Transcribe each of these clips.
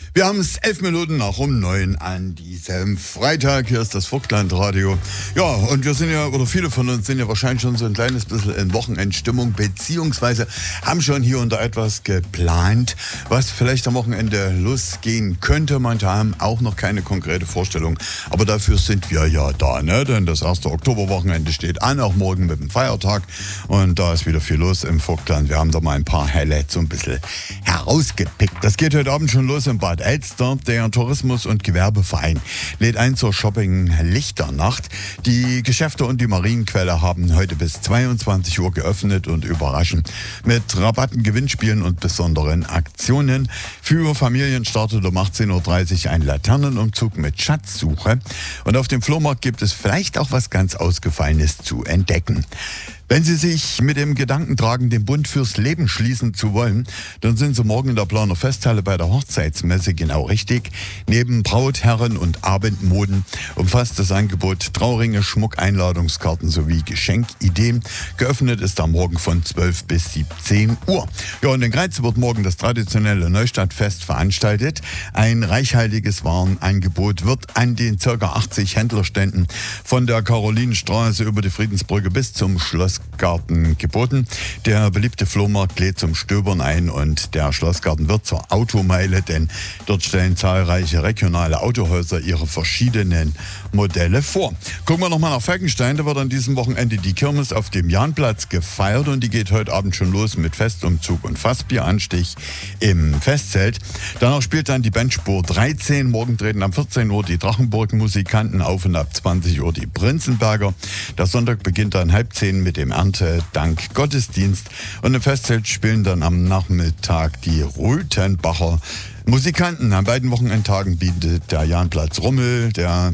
Wir haben es 11 Minuten nach um 9 an diesem Freitag. Hier ist das Vogtlandradio. Ja, und wir sind ja, oder viele von uns sind ja wahrscheinlich schon so ein kleines bisschen in Wochenendstimmung, beziehungsweise haben schon hier und da etwas geplant, was vielleicht am Wochenende losgehen könnte. Manche haben auch noch keine konkrete Vorstellung, aber dafür sind wir ja da, ne? Denn das erste Oktoberwochenende steht an, auch morgen mit dem Feiertag. Und da ist wieder viel los im Vogtland. Wir haben da mal ein paar Highlights so ein bisschen herausgepickt. Das geht heute Abend schon los im Bad Elster. Der Tourismus- und Gewerbeverein lädt ein zur Shopping-Lichternacht. Die Geschäfte und die Marienquelle haben heute bis 22 Uhr geöffnet und überraschen mit Rabatten, Gewinnspielen und besonderen Aktionen. Für Familien startet um 18.30 Uhr ein Laternenumzug mit Schatzsuche. Und auf dem Flohmarkt gibt es vielleicht auch was ganz Ausgefallenes zu entdecken. Wenn Sie sich mit dem Gedanken tragen, den Bund fürs Leben schließen zu wollen, dann sind Sie morgen in der Planer Festhalle bei der Hochzeitsmesse genau richtig. Neben Braut-, Herren- und Abendmoden umfasst das Angebot Trauringe, Schmuck, Einladungskarten sowie Geschenkideen. Geöffnet ist am Morgen von 12 bis 17 Uhr. Ja, und in Greiz wird morgen das traditionelle Neustadtfest veranstaltet. Ein reichhaltiges Warenangebot wird an den ca. 80 Händlerständen von der Karolinenstraße über die Friedensbrücke bis zum Schlossgarten geboten. Der beliebte Flohmarkt lädt zum Stöbern ein und der Schlossgarten wird zur Automeile, denn dort stellen zahlreiche regionale Autohäuser ihre verschiedenen Modelle vor. Gucken wir nochmal nach Falkenstein, da wird an diesem Wochenende die Kirmes auf dem Jahnplatz gefeiert und die geht heute Abend schon los mit Festumzug und Fassbieranstich im Festzelt. Danach spielt dann die Bandspur 13, morgen treten am 14 Uhr die Drachenburg-Musikanten auf und ab 20 Uhr die Prinzenberger. Der Sonntag beginnt dann 9:30 mit dem Erntedank-Gottesdienst und im Festzelt spielen dann am Nachmittag die Röthenbacher Musikanten. An beiden Wochenendtagen bietet der Jahnplatz Rummel,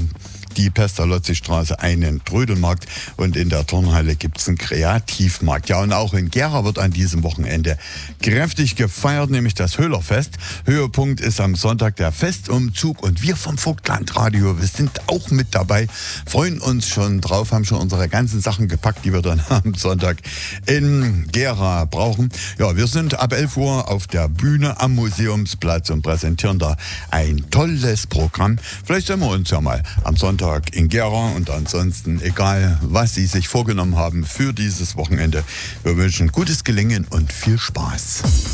die Pestalozzi-Straße einen Trödelmarkt und in der Turnhalle gibt es einen Kreativmarkt. Ja, und auch in Gera wird an diesem Wochenende kräftig gefeiert, nämlich das Höhlerfest. Höhepunkt ist am Sonntag der Festumzug und wir vom Vogtlandradio, wir sind auch mit dabei, freuen uns schon drauf, haben schon unsere ganzen Sachen gepackt, die wir dann am Sonntag in Gera brauchen. Ja, wir sind ab 11 Uhr auf der Bühne am Museumsplatz und präsentieren da ein tolles Programm. Vielleicht sehen wir uns ja mal am Sonntag in Gera und ansonsten, egal was Sie sich vorgenommen haben für dieses Wochenende, wir wünschen gutes Gelingen und viel Spaß.